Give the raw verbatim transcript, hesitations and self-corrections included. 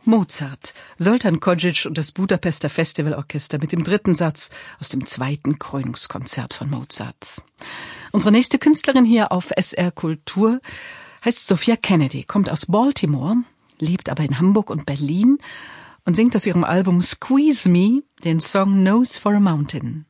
Mozart, Zoltan Kojic und das Budapester Festivalorchester mit dem dritten Satz aus dem zweiten Krönungskonzert von Mozart. Unsere nächste Künstlerin hier auf S R Kultur heißt Sophia Kennedy, kommt aus Baltimore, lebt aber in Hamburg und Berlin und singt aus ihrem Album Squeeze Me den Song Nose for a Mountain.